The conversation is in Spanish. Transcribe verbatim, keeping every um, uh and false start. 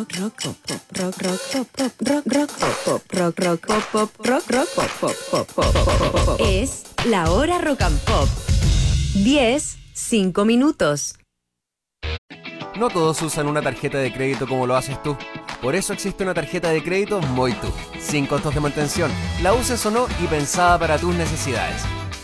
rock, rock, pop, pop, rock, rock, pop, pop, rock, rock, pop, pop, rock, rock, pop, pop, rock, rock, pop, pop, pop, pop, pop, pop. Es la hora rock and pop. diez, cinco minutos. No todos usan una tarjeta de crédito como lo haces tú. Por eso existe una tarjeta de crédito Moitu, sin costos de mantención, la uses o no y pensada para tus necesidades.